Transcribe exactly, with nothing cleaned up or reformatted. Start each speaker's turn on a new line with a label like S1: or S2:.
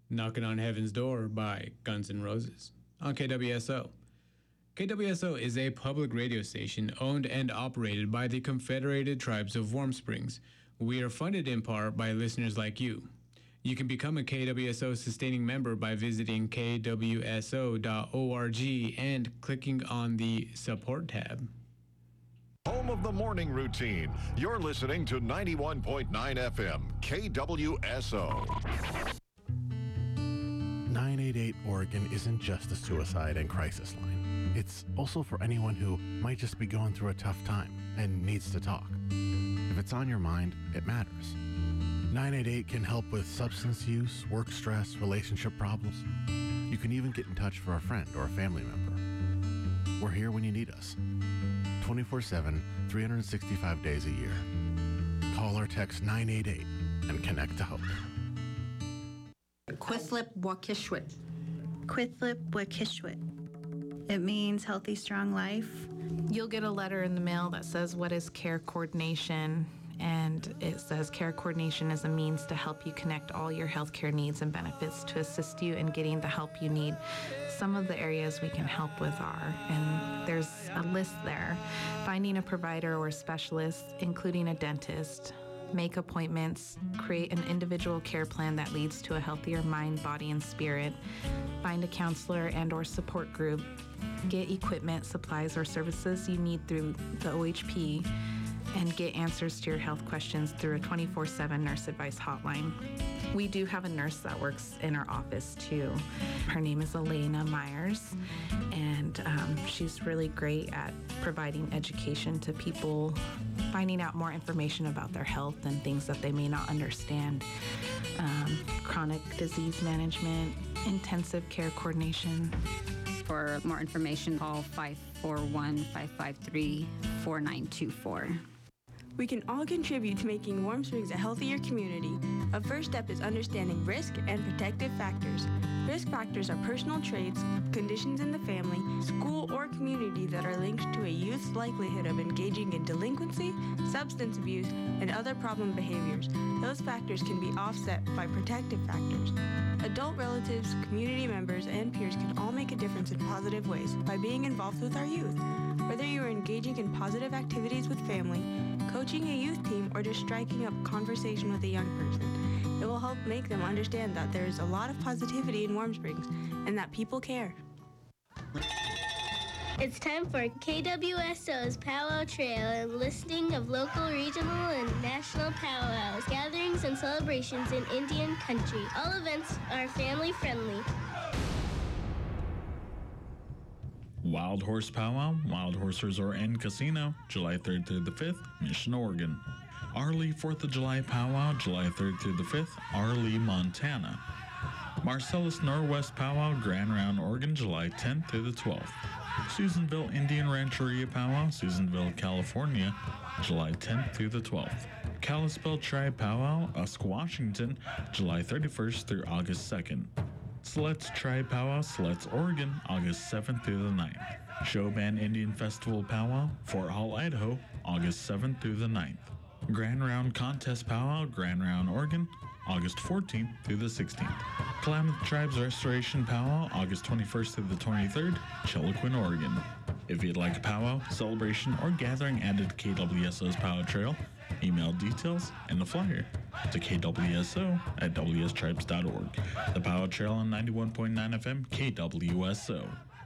S1: Knocking on Heaven's Door by Guns N' Roses on K W S O. K W S O is a public radio station owned and operated by the Confederated Tribes of Warm Springs. We are funded in part by listeners like you. You can become a K W S O sustaining member by visiting k w s o dot org and clicking on the support tab.
S2: Home of the morning routine. You're listening to ninety-one point nine F M, K W S O.
S3: nine eight eight Oregon isn't just a suicide and crisis line. It's also for anyone who might just be going through a tough time and needs to talk. If it's on your mind, it matters. nine eight eight can help with substance use, work stress, relationship problems. You can even get in touch for a friend or a family member. We're here when you need us. twenty-four seven, three hundred sixty-five days a year. Call or text nine eight eight and connect to hope.
S4: Quislip Wakishwit.
S5: Quithlip Wakishwit. It means healthy, strong life.
S6: You'll get a letter in the mail that says, what is care coordination? And it says care coordination is a means to help you connect all your healthcare needs and benefits to assist you in getting the help you need. Some of the areas we can help with are, and there's a list there, finding a provider or a specialist, including a dentist, make appointments, create an individual care plan that leads to a healthier mind, body, and spirit, find a counselor and or support group, get equipment, supplies, or services you need through the O H P, and get answers to your health questions through a twenty-four seven nurse advice hotline. We do have a nurse that works in our office too. Her name is Elena Myers, and um, she's really great at providing education to people, finding out more information about their health and things that they may not understand. Um, chronic disease management, intensive care coordination.
S4: For more information, call five four one, five five three, four nine two four.
S7: We can all contribute to making Warm Springs a healthier community. A first step is understanding risk and protective factors. Risk factors are personal traits, conditions in the family, school, or community that are linked to a youth's likelihood of engaging in delinquency, substance abuse, and other problem behaviors. Those factors can be offset by protective factors. Adult relatives, community members, and peers can all make a difference in positive ways by being involved with our youth. Whether you are engaging in positive activities with family, coaching a youth team, or just striking up conversation with a young person, it will help make them understand that there is a lot of positivity in Warm Springs and that people care.
S8: It's time for K W S O's Powwow Trail, a listing of local, regional, and national powwows, gatherings, and celebrations in Indian country. All events are family-friendly.
S9: Wild Horse Powwow, Wild Horse Resort and Casino, July third through the fifth, Mission, Oregon. Arlee fourth of July Powwow, July third through the fifth, Arlee, Montana. Marcellus Norwest Powwow, Grand Round, Oregon, July tenth through the twelfth. Susanville Indian Rancheria Powwow, Susanville, California, July tenth through the twelfth. Kalispell Tribe Powwow, Usk, Washington, July thirty-first through August second. Siletz Tribe Powwow, Siletz, Oregon, August seventh through the ninth. Showband Indian Festival Powwow, Fort Hall, Idaho, August seventh through the ninth. Grand Round Contest Powwow, Grand Round, Oregon, August fourteenth through the sixteenth. Klamath Tribes Restoration Powwow, August twenty-first through the twenty-third, Chiloquin, Oregon. If you'd like a powwow, celebration, or gathering added to K W S O's Powwow Trail, email details and the flyer to K W S O at W S tribes dot org. The Powwow Trail on ninety-one point nine F M, K W S O.